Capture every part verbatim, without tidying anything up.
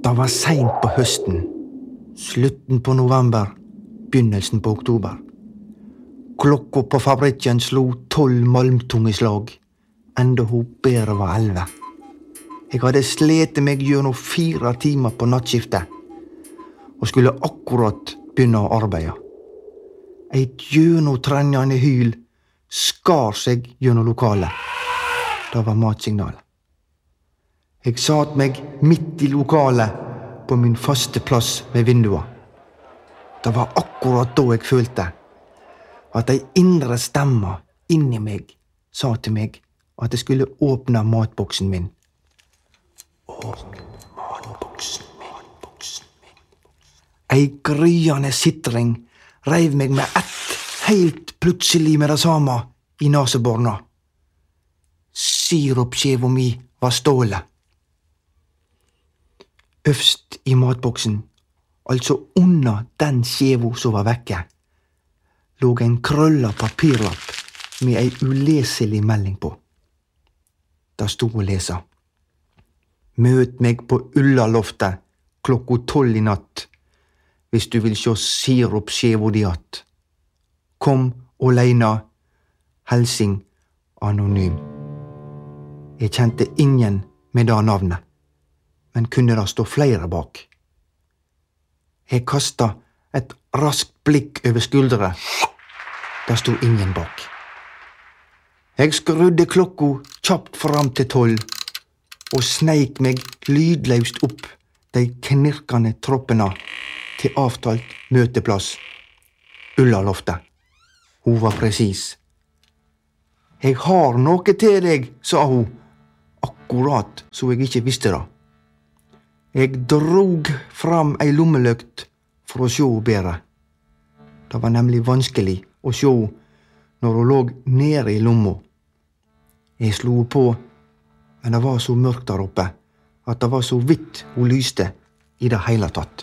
Det var sent på høsten, slutten på november, begynnelsen på oktober. Klokka på fabrikken slo tolv malmtunge slag, enda hun bedre var elve. Jeg hadde slete meg gjennom fire timer på nattskiftet, og skulle akkurat begynne å arbeide. Et gjennomtrengende hyl skar seg gjennom lokalet. Det var matsignalet. Jeg satt meg midt i lokalet på min faste plass ved vinduet. Det var akkurat da jeg følte at ei indre stemme inni meg sa til meg at jeg skulle åpne matboksen min. Åpne matboksen min, matboksen min. Ei gryende sitring reiv meg med ett, helt plutselig med det samme, i naseborna. Sirupskjeva mi var stålet. Øvst i matboksen, altså under den skjevo som var vekke, lå en krølla papirlapp med ei uleselig melding på. Det stod å lese. Møt meg på Ullaloftet klokka tolv i natt, hvis du vil sjå sirupskjevo di att. Kom åleine, helsing anonym. Jeg kjente ingen med det navnet, men kunne det stå flere bak. Jeg kastet et raskt blikk over skuldre. Det stod ingen bak. Jeg skrudde klokka kjapt fram til tolv, og sneik meg lydløst opp de knirkende troppene til avtalt møteplass. Ullaloftet. Hun var presis. Jeg har noe til deg, sa hun, akkurat så jeg ikke visste det. Jeg drog fram ei lommelykt for å sjå bedre. Det var nemlig vanskelig å sjå når hun lå nede i lomma. Jeg slo på, men det var så mørkt der oppe at det var så vidt hun lyste i det hele tatt.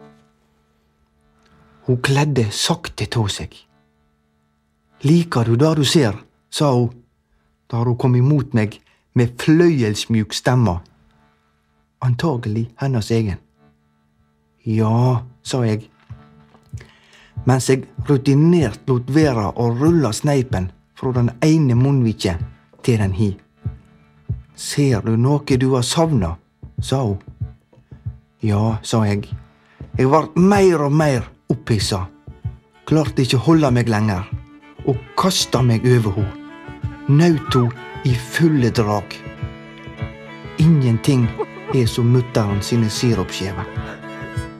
Hun kledde sakte til seg. Liker du det du ser, sa hun, da hun kom imot meg med fløyelsmjuk stemme. Antagelig hennes egen. Ja, sa jeg, mens jeg rutinert lot være å rulle sneipen fra den ene munnviket til den hi. Ser du noe du har savnet, sa hun. Ja, sa jeg. Jeg var mer og mer opphissa, klarte ikke holde meg lenger, og kastet meg over henne. Naut hun i fulle drag. Ingenting er som mutteren sine sirupskjever.